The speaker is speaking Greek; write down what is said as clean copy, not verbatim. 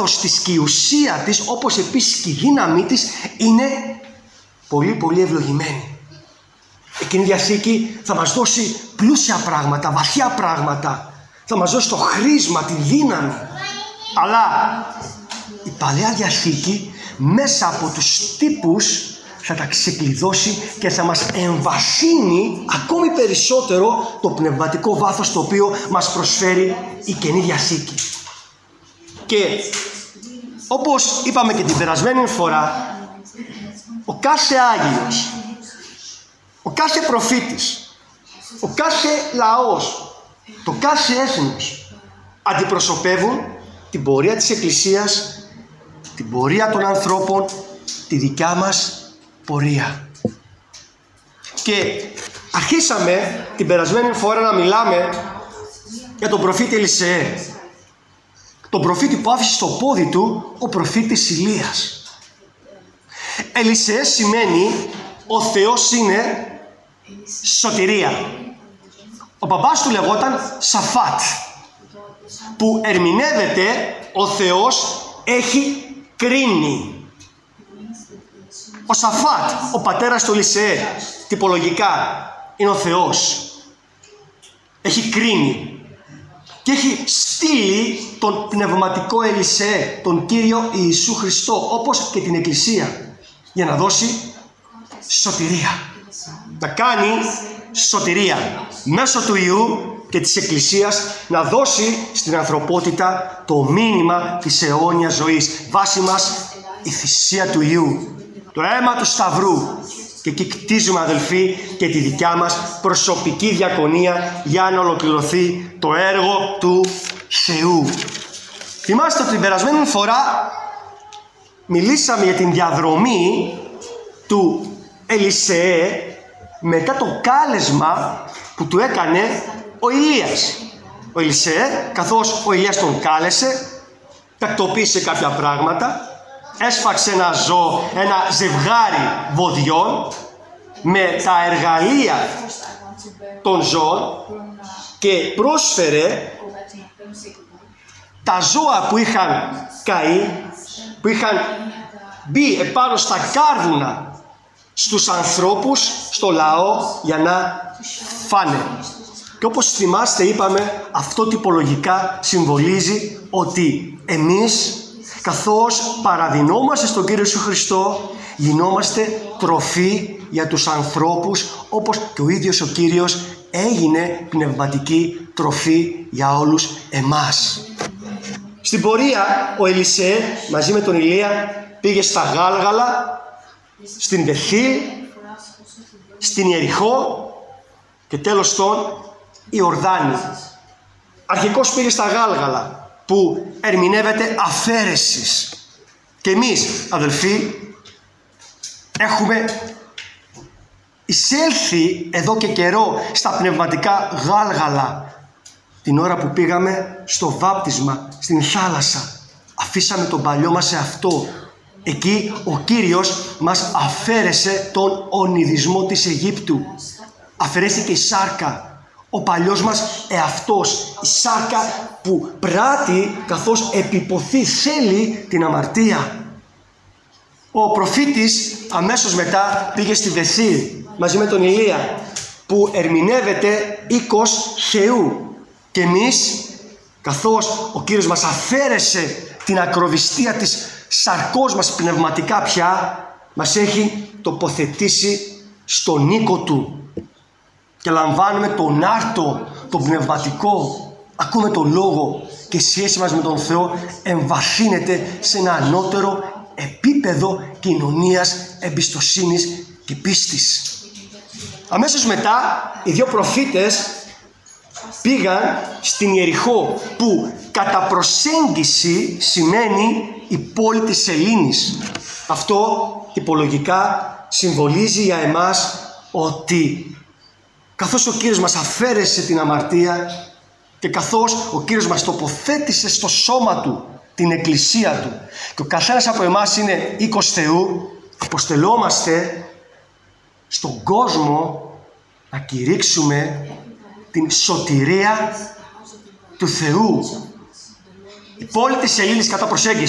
βάθος της και η ουσία της, όπως επίσης και η δύναμή της, είναι πολύ πολύ ευλογημένη. Εκείνη η Διαθήκη θα μας δώσει πλούσια πράγματα, βαθιά πράγματα. Θα μας δώσει το χρήσμα, τη δύναμη. Αλλά η Παλαιά Διαθήκη μέσα από τους τύπους θα τα ξεκλειδώσει και θα μας εμβαθύνει ακόμη περισσότερο το πνευματικό βάθος το οποίο μας προσφέρει η Καινή Διαθήκη. Και όπως είπαμε και την περασμένη φορά, ο κάθε Άγιος, ο κάθε προφήτης, ο κάθε λαός, το κάθε έθνος αντιπροσωπεύουν την πορεία της Εκκλησίας, την πορεία των ανθρώπων, τη δικιά μας πορεία. Και αρχίσαμε την περασμένη φορά να μιλάμε για τον προφήτη Ελισεέ, τον προφήτη που άφησε στο πόδι του ο προφήτης Ηλίας. Ελισεέ σημαίνει ο Θεός είναι σωτηρία. Ο μπαμπάς του λεγόταν Σαφάτ, που ερμηνεύεται ο Θεός έχει κρίνει. Ο Σαφάτ, ο πατέρας του Ελισεέ, τυπολογικά είναι ο Θεός. Έχει κρίνει και έχει στείλει τον πνευματικό Ελισεέ, τον Κύριο Ιησού Χριστό, όπως και την Εκκλησία, για να δώσει σωτηρία. Να κάνει σωτηρία μέσω του Ιού και της Εκκλησίας, να δώσει στην ανθρωπότητα το μήνυμα της αιώνιας ζωής. Βάση μας η θυσία του Ιού, το αίμα του Σταυρού. Και εκεί κτίζουμε, αδελφοί, και τη δικιά μας προσωπική διακονία για να ολοκληρωθεί το έργο του Θεού. Θυμάστε ότι την περασμένη φορά μιλήσαμε για την διαδρομή του Ελισεέ μετά το κάλεσμα που του έκανε ο Ηλίας. Ο Ελισεέ, καθώς ο Ηλίας τον κάλεσε, τακτοποίησε κάποια πράγματα, έσφαξε ένα ζευγάρι βοδιών με τα εργαλεία των ζώων και πρόσφερε τα ζώα που είχαν καεί, που είχαν μπει επάνω στα κάρβουνα στους ανθρώπους, στο λαό, για να φάνε. Και όπως θυμάστε, είπαμε, αυτό τυπολογικά συμβολίζει ότι εμείς, καθώς παραδεινόμαστε στον Κύριο Ιησού Χριστό, γινόμαστε τροφή για τους ανθρώπους, όπως και ο ίδιος ο Κύριος έγινε πνευματική τροφή για όλους εμάς. Στην πορεία ο Ελισεέ μαζί με τον Ηλία πήγε στα Γάλγαλα, στην Βεθήλ, στην Ιεριχώ και τέλος στον Ιορδάνη. Αρχικώς πήγε στα Γάλγαλα, που ερμηνεύεται αφαίρεσης. Και εμείς, αδελφοί, έχουμε εισέλθει εδώ και καιρό στα πνευματικά Γάλγαλα την ώρα που πήγαμε στο βάπτισμα στην θάλασσα. Αφήσαμε τον παλιό μας εαυτό. Εκεί ο Κύριος μας αφαίρεσε τον ονειδισμό της Αιγύπτου. Αφαιρέστηκε η σάρκα, ο παλιός μας εαυτός, η σάρκα που πράττει καθώς επιποθεί, θέλει την αμαρτία. Ο προφήτης αμέσως μετά πήγε στη Βεθήλ μαζί με τον Ηλία, που ερμηνεύεται οίκος Θεού. Και εμείς, καθώς ο Κύριος μας αφαίρεσε την ακροβιστία της σαρκός μας πνευματικά πια, μας έχει τοποθετήσει στον οίκο Του. Και λαμβάνουμε τον άρτο, τον πνευματικό, ακούμε τον Λόγο και η σχέση μας με τον Θεό εμβαθύνεται σε ένα ανώτερο επίπεδο κοινωνίας, εμπιστοσύνης και πίστης. Αμέσως μετά οι δύο προφήτες πήγαν στην Ιεριχώ, που κατά προσέγγιση σημαίνει η πόλη της Σελήνης. Αυτό τυπολογικά συμβολίζει για εμάς ότι καθώς ο Κύριος μας αφαίρεσε την αμαρτία και καθώς ο Κύριος μας τοποθέτησε στο σώμα Του την Εκκλησία Του και ο καθένας από εμάς είναι οίκος Θεού, αποστελόμαστε στον κόσμο να κηρύξουμε την σωτηρία του Θεού. Η πόλη της Σελήνης κατά προσέγγιση